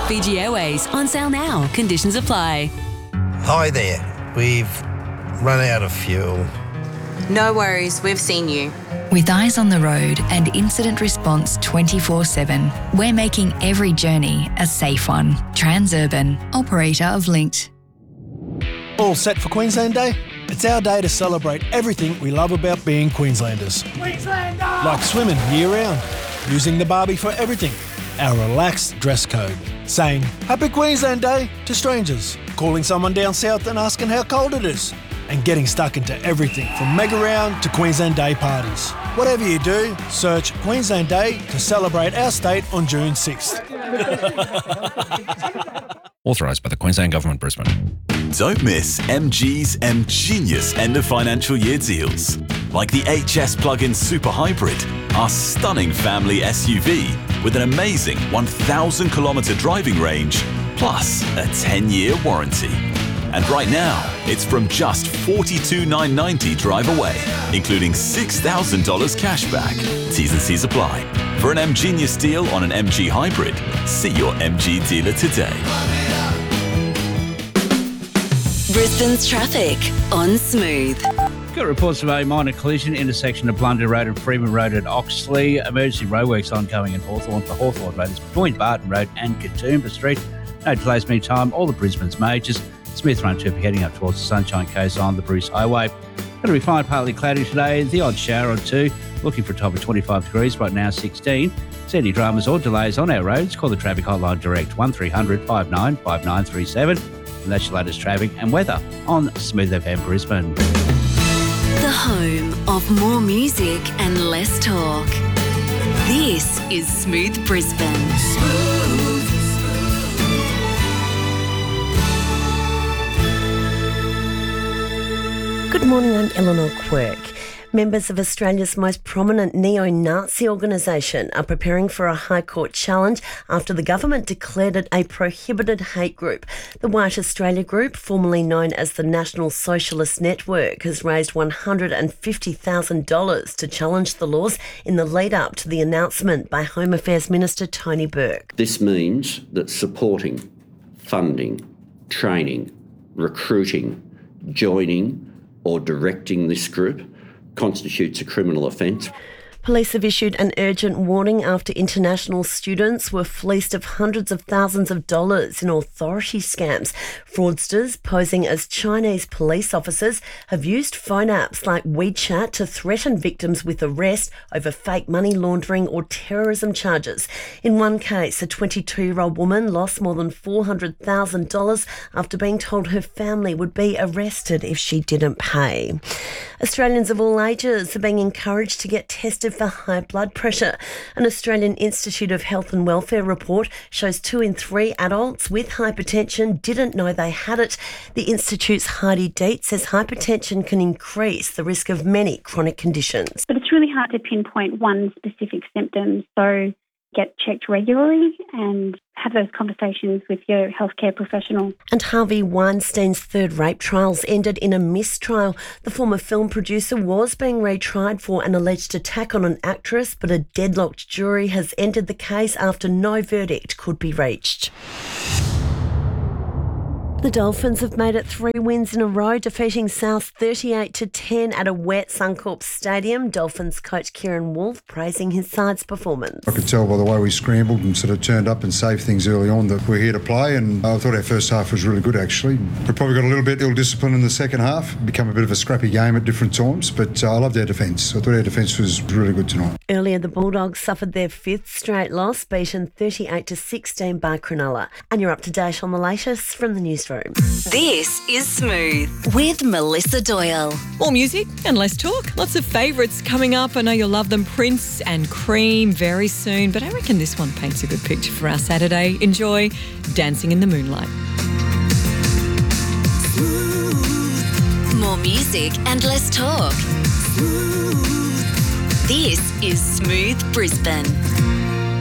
Fiji Airways, on sale now. Conditions apply. Hi there. We've run out of fuel. No worries, we've seen you. With eyes on the road and incident response 24/7, we're making every journey a safe one. Transurban, operator of Linked. All set for Queensland Day? It's our day to celebrate everything we love about being Queenslanders. Queenslander! Like swimming year-round, using the barbie for everything, our relaxed dress code, saying Happy Queensland Day to strangers, calling someone down south and asking how cold it is, and getting stuck into everything from Mega Round to Queensland Day parties. Whatever you do, search Queensland Day to celebrate our state on June 6th. Authorised by the Queensland Government, Brisbane. Don't miss MG's M-Genius end of financial year deals. Like the HS Plug-in Super Hybrid, our stunning family SUV with an amazing 1,000 kilometre driving range, plus a 10-year warranty. And right now, it's from just $42,990 drive away, including $6,000 cash back. T's and C's apply. For an M-Genius deal on an MG Hybrid, see your MG dealer today. Brisbane's traffic on Smooth. Got reports of a minor collision intersection of Blunder Road and Freeman Road at Oxley. Emergency roadworks ongoing in Hawthorn for Hawthorn Road. It's between Barton Road and Katoomba Street. No delays meantime. All the Brisbane's majors. Smith Run 2 heading up towards the Sunshine Coast on the Bruce Highway. Going to be fine, partly cloudy today. The odd shower or two. Looking for a top of 25 degrees, right now 16. See any dramas or delays on our roads, call the traffic hotline direct 1300 59 5937. And that's your latest traffic and weather on Smooth FM Brisbane. The home of more music and less talk. This is Smooth Brisbane. Good morning, I'm Eleanor Quirk. Members of Australia's most prominent neo-Nazi organisation are preparing for a High Court challenge after the government declared it a prohibited hate group. The White Australia Group, formerly known as the National Socialist Network, has raised $150,000 to challenge the laws in the lead-up to the announcement by Home Affairs Minister Tony Burke. This means that supporting, funding, training, recruiting, joining or directing this group constitutes a criminal offence. Police have issued an urgent warning after international students were fleeced of hundreds of thousands of dollars in authority scams. Fraudsters posing as Chinese police officers have used phone apps like WeChat to threaten victims with arrest over fake money laundering or terrorism charges. In one case, a 22-year-old woman lost more than $400,000 after being told her family would be arrested if she didn't pay. Australians of all ages are being encouraged to get tested for high blood pressure. An Australian Institute of Health and Welfare report shows 2 in 3 adults with hypertension didn't know they had it. The Institute's Heidi Dietz says hypertension can increase the risk of many chronic conditions. But it's really hard to pinpoint one specific symptom, so get checked regularly and have those conversations with your healthcare professional. And Harvey Weinstein's third rape trials ended in a mistrial. The former film producer was being retried for an alleged attack on an actress, but a deadlocked jury has ended the case after no verdict could be reached. The Dolphins have made it 3 wins in a row, defeating South 38-10 at a wet Suncorp Stadium. Dolphins coach Kieran Wolfe praising his side's performance. I could tell by the way we scrambled and sort of turned up and saved things early on that we're here to play, and I thought our first half was really good actually. We probably got a little bit ill-disciplined in the second half, become a bit of a scrappy game at different times, but I loved our defence. I thought our defence was really good tonight. Earlier, the Bulldogs suffered their 5th straight loss, beaten 38-16 by Cronulla. And you're up to date on the latest from the newsroom. This is Smooth with Melissa Doyle. More music and less talk. Lots of favourites coming up. I know you'll love them. Prince and Cream very soon, but I reckon this one paints a good picture for our Saturday. Enjoy Dancing in the Moonlight. More music and less talk. This is Smooth Brisbane.